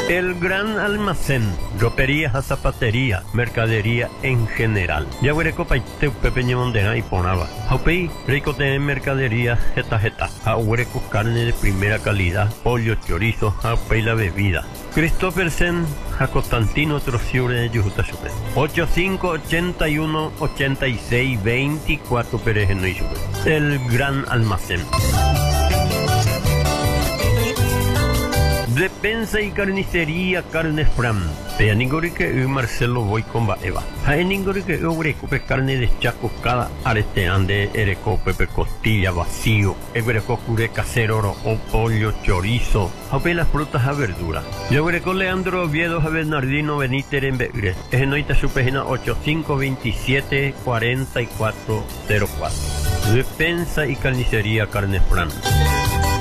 El gran almacén, roperías a zapatería, mercadería en general. Ya huele copa y te pepeña mondena y ponaba. Haupei, rico de mercadería, jeta. Huele con carne de primera calidad, pollo, chorizo, haupei la bebida. Christophersen, a Constantino Trociure de Yujutashupe. 85818624 Pérez en Noishupe. El gran almacén. Despensa y carnicería Carnes Fram. Pea ningori que Marcelo voy con Baeva. Hay ningori que Eurecope carne de chaco cada arete ande erecope costilla vacío. Eurecope casero o pollo chorizo. Ape las frutas a verduras. Yo Eureco Leandro Oviedo a Bernardino Benítez en Begre. Es en noita su página 85274404. Despensa y carnicería Carnes Fram.